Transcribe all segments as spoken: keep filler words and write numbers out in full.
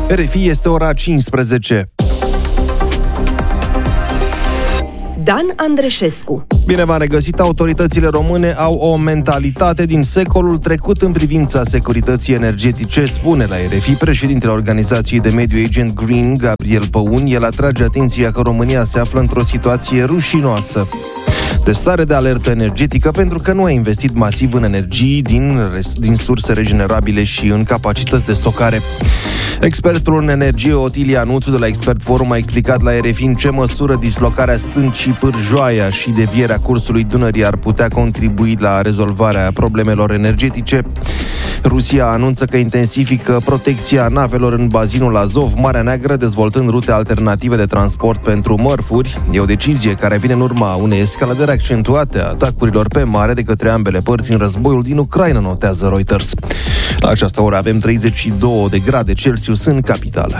R F I, este ora cincisprezece. Dan Andreșescu. Bine v-am regăsit. Autoritățile române au o mentalitate din secolul trecut în privința securității energetice, spune la R F I președintele organizației de mediu Agent Green, Gabriel Păun. El atrage atenția că România se află într-o situație rușinoasă de stare de alertă energetică pentru că nu a investit masiv în energii din, din surse regenerabile și în capacități de stocare. Expertul în energie Otilia Nuțu de la Expert Forum a explicat la R F I în ce măsură dislocarea Stâncii Pârjoaia și devierea cursului Dunării ar putea contribui la rezolvarea problemelor energetice. Rusia anunță că intensifică protecția navelor în bazinul Azov, Marea Neagră, dezvoltând rute alternative de transport pentru mărfuri. E o decizie care vine în urma unei escaladări accentuate a atacurilor pe mare de către ambele părți în războiul din Ucraina, notează Reuters. La această oră avem treizeci și două de grade Celsius în capitală.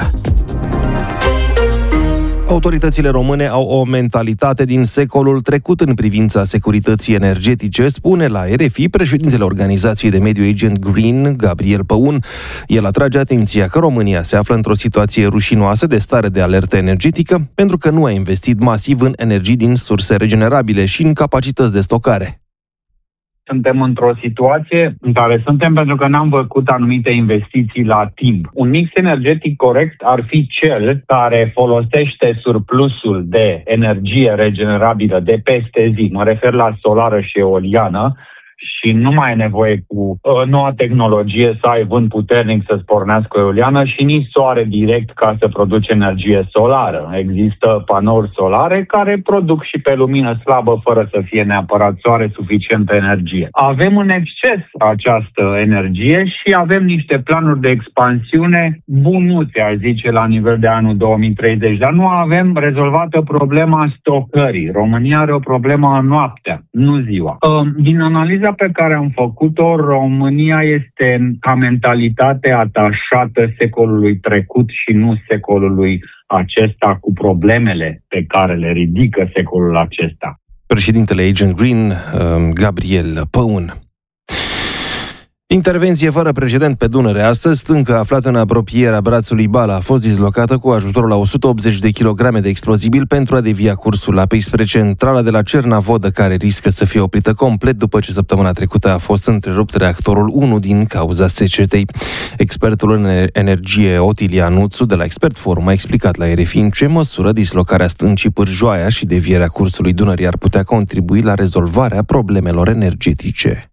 Autoritățile române au o mentalitate din secolul trecut în privința securității energetice, spune la R F I președintele organizației de mediu Agent Green, Gabriel Păun. El atrage atenția că România se află într-o situație rușinoasă de stare de alertă energetică pentru că nu a investit masiv în energii din surse regenerabile și în capacități de stocare. Suntem într-o situație în care suntem pentru că n-am făcut anumite investiții la timp. Un mix energetic corect ar fi cel care folosește surplusul de energie regenerabilă de peste zi, mă refer la solară și eoliană, și nu mai e nevoie cu uh, noua tehnologie să ai vânt puternic să-ți pornească o eoliană și nici soare direct ca să produci energie solară. Există panouri solare care produc și pe lumină slabă fără să fie neapărat soare suficientă energie. Avem în exces această energie și avem niște planuri de expansiune bunuțe, aș zice, la nivel de anul două mii treizeci, dar nu avem rezolvată problema stocării. România are o problemă noaptea, nu ziua. Uh, din analiza pe care am făcut-o, România este ca mentalitate atașată secolului trecut și nu secolului acesta cu problemele pe care le ridică secolul acesta. Președintele Agent Green, Gabriel Păun. Intervenție fără precedent pe Dunăre. Astăzi, stâncă aflată în apropierea brațului Bala a fost dislocată cu ajutorul la o sută optzeci de kilograme de explozibil pentru a devia cursul apei spre centrala de la Cernavodă, care riscă să fie oprită complet după ce săptămâna trecută a fost întrerupt reactorul unu din cauza secetei. Expertul în energie Otilia Nuțu de la Expert Forum a explicat la R F I în ce măsură dislocarea Stâncii Pârjoaia și devierea cursului Dunării ar putea contribui la rezolvarea problemelor energetice.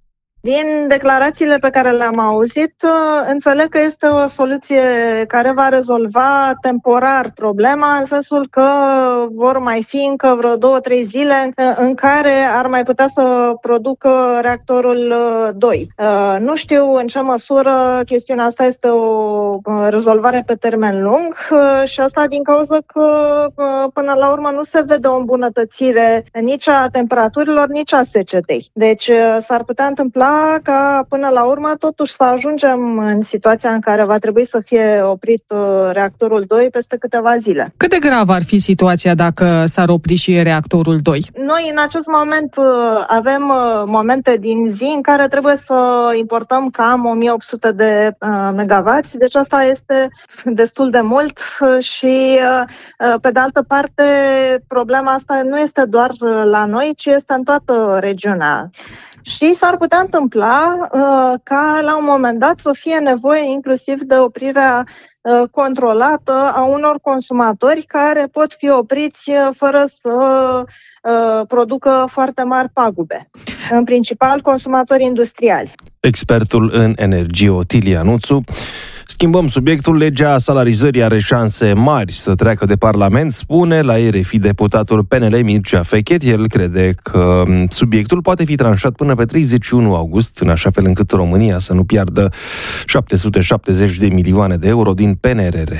Din declarațiile pe care le-am auzit, înțeleg că este o soluție care va rezolva temporar problema, în sensul că vor mai fi încă vreo două, trei zile în care ar mai putea să producă reactorul doi. Nu știu în ce măsură chestiunea asta este o rezolvare pe termen lung și asta din cauza că până la urmă nu se vede o îmbunătățire nici a temperaturilor, nici a secetei. Deci s-ar putea întâmpla ca până la urmă totuși să ajungem în situația în care va trebui să fie oprit reactorul doi peste câteva zile. Cât de grav ar fi situația dacă s-ar opri și reactorul doi? Noi în acest moment avem momente din zi în care trebuie să importăm cam o mie opt sute de megawatts, deci asta este destul de mult și pe de altă parte problema asta nu este doar la noi, ci este în toată regiunea. Și s-ar putea întâmpla uh, ca la un moment dat să fie nevoie inclusiv de oprirea uh, controlată a unor consumatori care pot fi opriți uh, fără să uh, producă foarte mari pagube. În principal consumatori industriali. Expertul în energie Otilia Nuțu. Schimbăm subiectul. Legea salarizării are șanse mari să treacă de Parlament, spune la R F I deputatul P N L Mircea Fechet. El crede că subiectul poate fi tranșat până pe treizeci și unu august, în așa fel încât România să nu piardă șapte sute șaptezeci de milioane de euro din P N R R.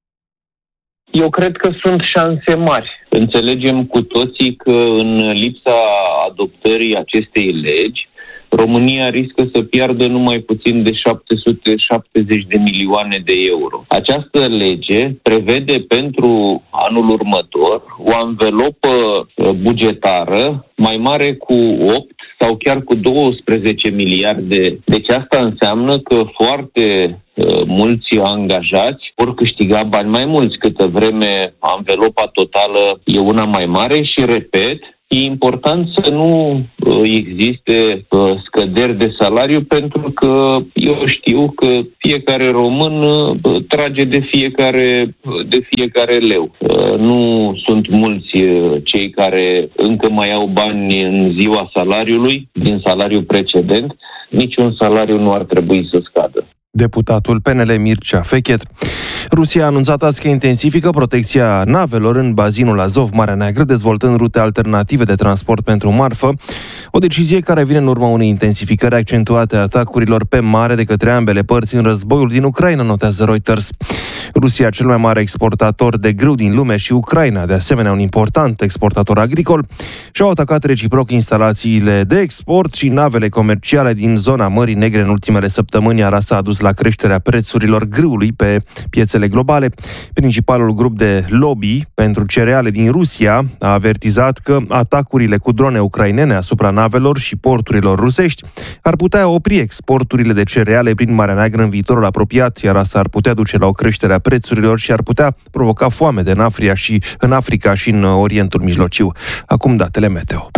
Eu cred că sunt șanse mari. Înțelegem cu toții că în lipsa adoptării acestei legi, România riscă să piardă numai puțin de șapte sute șaptezeci de milioane de euro. Această lege prevede pentru anul următor o anvelopă bugetară mai mare cu opt sau chiar cu douăsprezece miliarde. Deci asta înseamnă că foarte uh, mulți angajați vor câștiga bani mai mulți, câtă vreme anvelopa totală e una mai mare și, repet, e important să nu existe scăderi de salariu, pentru că eu știu că fiecare român trage de fiecare, de fiecare leu. Nu sunt mulți cei care încă mai au bani în ziua salariului, din salariul precedent. Niciun salariu nu ar trebui să scadă. Deputatul P N L Mircea Fechet. Rusia a anunțat azi că intensifică protecția navelor în bazinul Azov, Marea Neagră, dezvoltând rute alternative de transport pentru marfă, o decizie care vine în urma unei intensificări accentuate a atacurilor pe mare de către ambele părți în războiul din Ucraina, notează Reuters. Rusia, cel mai mare exportator de grâu din lume, și Ucraina, de asemenea un important exportator agricol, și-au atacat reciproc instalațiile de export și navele comerciale din zona Mării Negre în ultimele săptămâni, iar asta a dus la creșterea prețurilor grâului pe piețele globale. Principalul grup de lobby pentru cereale din Rusia a avertizat că atacurile cu drone ucrainene asupra navelor și porturilor rusești ar putea opri exporturile de cereale prin Marea Neagră în viitorul apropiat, iar asta ar putea duce la o creștere a prețurilor și ar putea provoca foamete în Africa și în Africa și în Orientul Mijlociu. Acum datele meteo.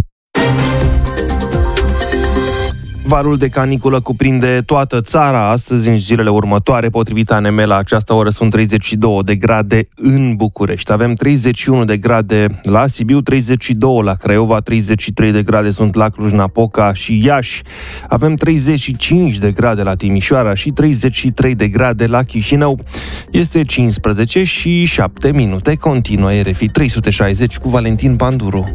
Valul de caniculă cuprinde toată țara astăzi, în zilele următoare. Potrivit A N M, la această oră sunt treizeci și două de grade în București. Avem treizeci și unu de grade la Sibiu, treizeci și doi la Craiova, treizeci și trei de grade sunt la Cluj-Napoca și Iași. Avem treizeci și cinci de grade la Timișoara și treizeci și trei de grade la Chișinău. Este cincisprezece și șapte minute. Continuă R F I trei sute șaizeci cu Valentin Panduru.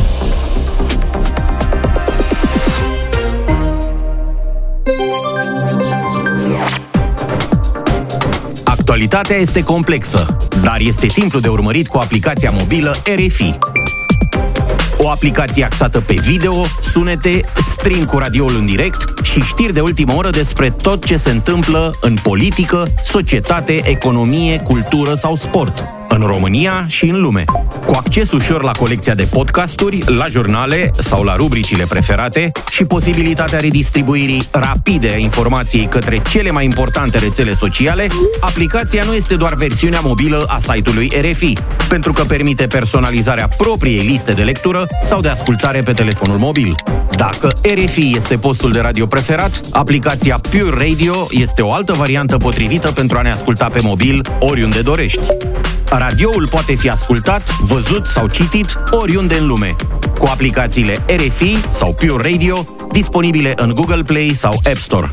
Actualitatea este complexă, dar este simplu de urmărit cu aplicația mobilă R F I. O aplicație axată pe video, sunete, stream cu radioul în direct și știri de ultimă oră despre tot ce se întâmplă în politică, societate, economie, cultură sau sport, în România și în lume. Cu acces ușor la colecția de podcasturi, la jurnale sau la rubricile preferate și posibilitatea redistribuirii rapide a informației către cele mai importante rețele sociale, aplicația nu este doar versiunea mobilă a site-ului R F I, pentru că permite personalizarea propriei liste de lectură sau de ascultare pe telefonul mobil. Dacă R F I este postul de radio preferat, aplicația Pure Radio este o altă variantă potrivită pentru a ne asculta pe mobil oriunde dorești. Radioul poate fi ascultat, văzut sau citit oriunde în lume, cu aplicațiile R F I sau Pure Radio, disponibile în Google Play sau App Store.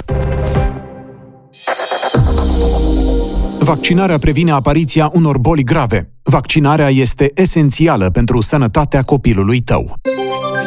Vaccinarea previne apariția unor boli grave. Vaccinarea este esențială pentru sănătatea copilului tău.